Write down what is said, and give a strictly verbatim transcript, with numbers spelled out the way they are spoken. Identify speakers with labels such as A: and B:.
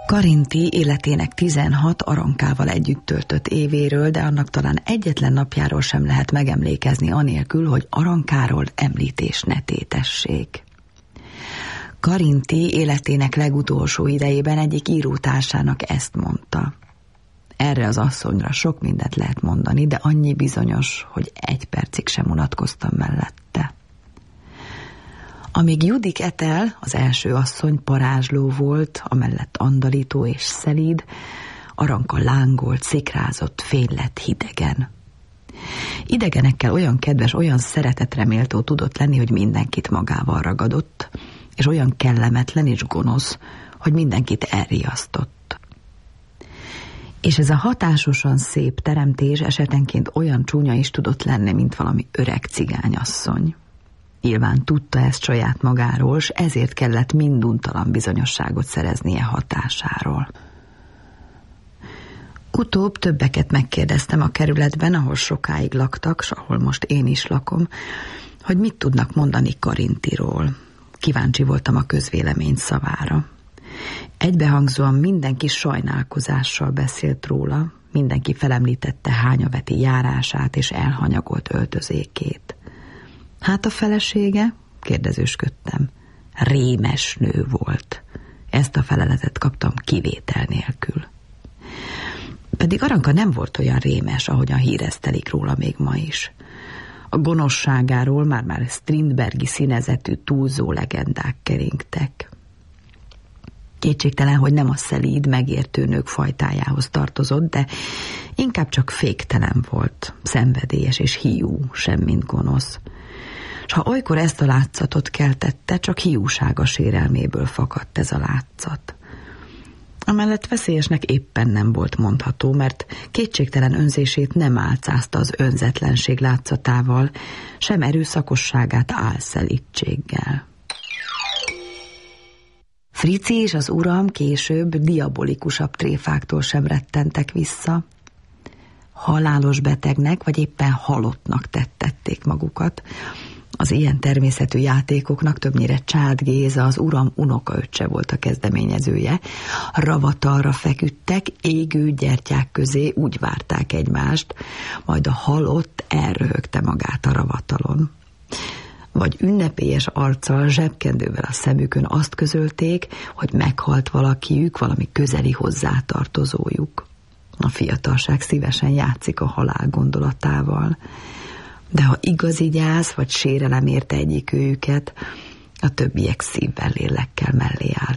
A: Karinti életének tizenhat Arankával együtt töltött évéről, de annak talán egyetlen napjáról sem lehet megemlékezni anélkül, hogy Arankáról említés ne tétessék. Karinti életének legutolsó idejében egyik írótársának ezt mondta. Erre az asszonyra sok mindent lehet mondani, de annyi bizonyos, hogy egy percig sem unatkoztam mellette. Amíg Judik Etel, az első asszony parázsló volt, amellett andalító és szelíd, Aranka lángolt, szikrázott, fénylett, hidegen. Idegenekkel olyan kedves, olyan szeretetreméltó tudott lenni, hogy mindenkit magával ragadott, és olyan kellemetlen és gonosz, hogy mindenkit elriasztott. És ez a hatásosan szép teremtés esetenként olyan csúnya is tudott lenni, mint valami öreg cigányasszony. Nyilván tudta ezt saját magáról, s ezért kellett minduntalan bizonyosságot szereznie hatásáról. Utóbb többeket megkérdeztem a kerületben, ahol sokáig laktak, s ahol most én is lakom, hogy mit tudnak mondani Karintiról. Kíváncsi voltam a közvélemény szavára. Egybehangzóan mindenki sajnálkozással beszélt róla, mindenki felemlítette hányaveti járását és elhanyagolt öltözékét. Hát a felesége? Kérdezősködtem. Rémes nő volt. Ezt a feleletet kaptam kivétel nélkül. Pedig Aranka nem volt olyan rémes, ahogyan híresztelik róla még ma is. A gonoszságáról már-már Strindbergi színezetű túlzó legendák keringtek. Kétségtelen, hogy nem a szelíd, megértő nők fajtájához tartozott, de inkább csak féktelen volt, szenvedélyes és hiú, semmint gonosz. S ha olykor ezt a látszatot keltette, csak hiúsága sérelméből fakadt ez a látszat. Amellett veszélyesnek éppen nem volt mondható, mert kétségtelen önzését nem álcázta az önzetlenség látszatával, sem erőszakosságát álszelítséggel. Frici és az uram később diabolikusabb tréfáktól sem rettentek vissza. Halálos betegnek, vagy éppen halottnak tettették magukat. Az ilyen természetű játékoknak többnyire Csád Géza, az uram unokaöccse volt a kezdeményezője. Ravatalra feküdtek, égő gyertyák közé úgy várták egymást, majd a halott elröhögte magát a ravatalon. Vagy ünnepélyes arccal, zsebkendővel a szemükön azt közölték, hogy meghalt valakiük, valami közeli hozzátartozójuk. A fiatalság szívesen játszik a halál gondolatával. De ha igazi gyász vagy sérelem érte egyik őket, a többiek szívvel, lélekkel mellé álltak.